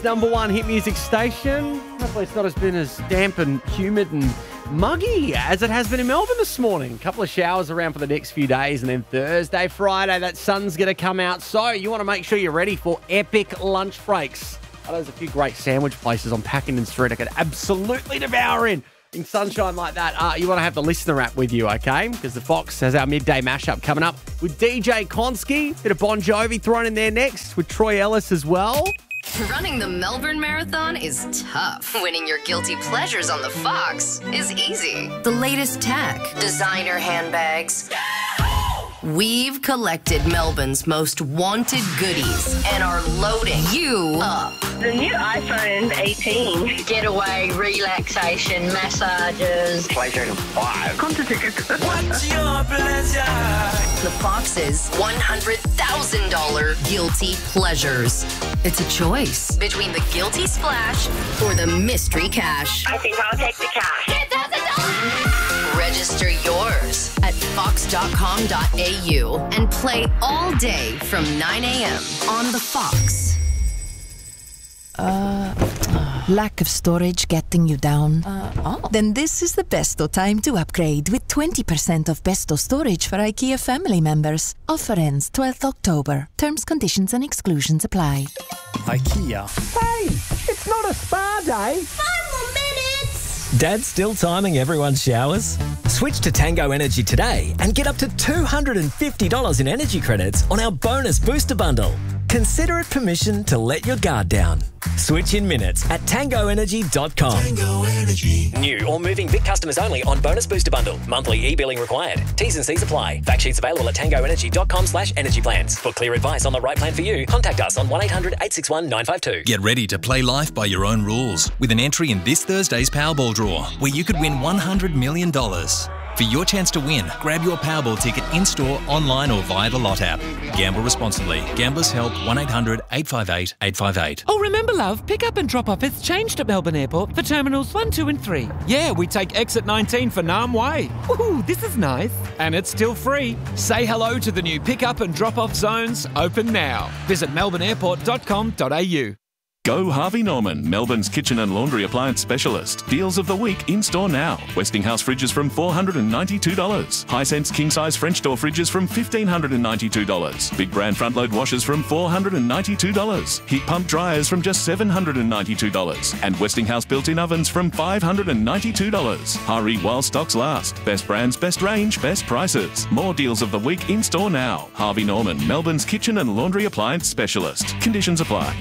number one hit music station. Hopefully it's not been as damp and humid and muggy as it has been in Melbourne this morning. A couple of showers around for the next few days, and then Thursday, Friday, that sun's going to come out. So you want to make sure you're ready for epic lunch breaks. There's a few great sandwich places on Packington Street I could absolutely devour in sunshine like that. You want to have the listener app with you, okay? Because the Fox has our midday mashup coming up with DJ Konski. Bit of Bon Jovi thrown in there next with Troy Ellis as well. Running the Melbourne Marathon is tough. Winning your guilty pleasures on the Fox is easy. The latest tech, designer handbags. We've collected Melbourne's most wanted goodies and are loading you up. The new iPhone 18. Getaway, relaxation, massages. PlayStation 5. Concert tickets. What's your pleasure? The Fox's $100,000 guilty pleasures. It's a choice between the guilty splash or the mystery cash. I think I'll take the cash. $10,000! Register yours at fox.com.au and play all day from 9 a.m. on the Fox. Lack of storage getting you down? Then this is the besto time to upgrade with 20% off besto storage for IKEA family members. Offer ends 12th October. Terms, conditions and exclusions apply. IKEA. Hey, it's not a spa day. 5 more minutes! Dad's still timing everyone's showers? Switch to Tango Energy today and get up to $250 in energy credits on our bonus booster bundle. Consider it permission to let your guard down. Switch in minutes at tangoenergy.com. Tango Energy. New or moving Vic customers only on bonus booster bundle. Monthly e-billing required. T's and C's apply. Fact sheets available at tangoenergy.com/energy plans. For clear advice on the right plan for you, contact us on 1-800-861-952. Get ready to play life by your own rules with an entry in this Thursday's Powerball draw, where you could win $100 million. For your chance to win, grab your Powerball ticket in-store, online or via the Lot app. Gamble responsibly. Gamblers Help 1-800-858-858. Oh, remember, love, pick up and drop off has changed at Melbourne Airport for Terminals 1, 2 and 3. Yeah, we take exit 19 for Nam Way. Woohoo, this is nice. And it's still free. Say hello to the new pick up and drop off zones, open now. Visit melbourneairport.com.au. Go Harvey Norman, Melbourne's kitchen and laundry appliance specialist. Deals of the week in store now. Westinghouse fridges from $492. Hisense king-size French door fridges from $1,592. Big brand front-load washers from $492. Heat pump dryers from just $792. And Westinghouse built-in ovens from $592. Hurry while stocks last. Best brands, best range, best prices. More deals of the week in store now. Harvey Norman, Melbourne's kitchen and laundry appliance specialist. Conditions apply.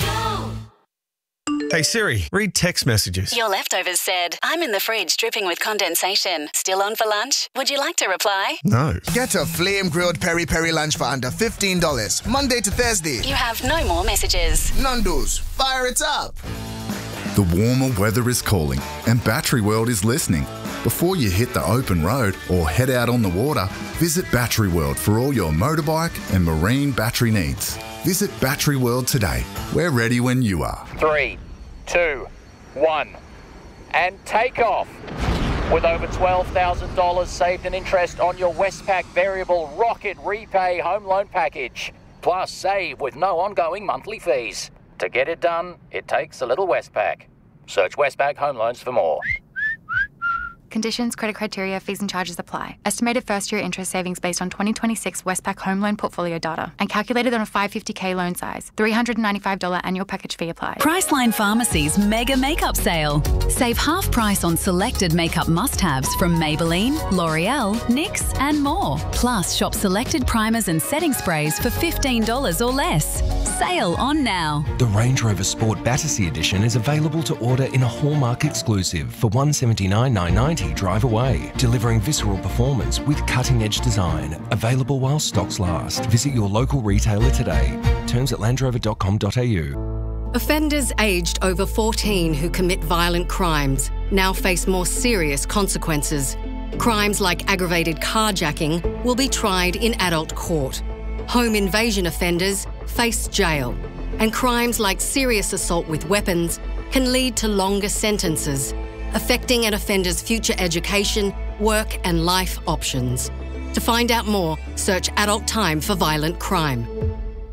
Hey Siri, read text messages. Your leftovers said, I'm in the fridge dripping with condensation. Still on for lunch? Would you like to reply? No. Get a flame-grilled peri-peri lunch for under $15. Monday to Thursday. You have no more messages. Nando's, fire it up. The warmer weather is calling and Battery World is listening. Before you hit the open road or head out on the water, visit Battery World for all your motorbike and marine battery needs. Visit Battery World today. We're ready when you are. 3, 2, 1, and take off. With over $12,000 saved in interest on your Westpac Variable Rocket Repay Home Loan Package. Plus save with no ongoing monthly fees. To get it done, it takes a little Westpac. Search Westpac Home Loans for more. Conditions, credit criteria, fees and charges apply. Estimated first-year interest savings based on 2026 Westpac home loan portfolio data and calculated on a $550K loan size. $395 annual package fee applied. Priceline Pharmacy's Mega Makeup Sale. Save half price on selected makeup must-haves from Maybelline, L'Oreal, NYX and more. Plus, shop selected primers and setting sprays for $15 or less. Sale on now. The Range Rover Sport Battersea Edition is available to order in a Hallmark exclusive for $179,990 drive away, delivering visceral performance with cutting-edge design. Available while stocks last. Visit your local retailer today. Terms at landrover.com.au. Offenders aged over 14 who commit violent crimes now face more serious consequences. Crimes like aggravated carjacking will be tried in adult court. Home invasion offenders face jail. And crimes like serious assault with weapons can lead to longer sentences, affecting an offender's future education, work and life options. To find out more, search Adult Time for Violent Crime.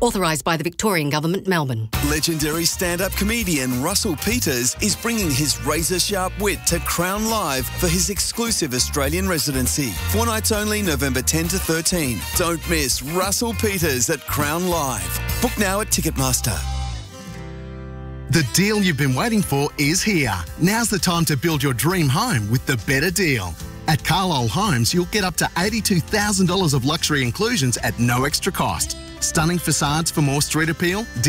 Authorised by the Victorian Government, Melbourne. Legendary stand-up comedian Russell Peters is bringing his razor-sharp wit to Crown Live for his exclusive Australian residency. 4 nights only, November 10 to 13. Don't miss Russell Peters at Crown Live. Book now at Ticketmaster. The deal you've been waiting for is here. Now's the time to build your dream home with the better deal. At Carlisle Homes, you'll get up to $82,000 of luxury inclusions at no extra cost. Stunning facades for more street appeal,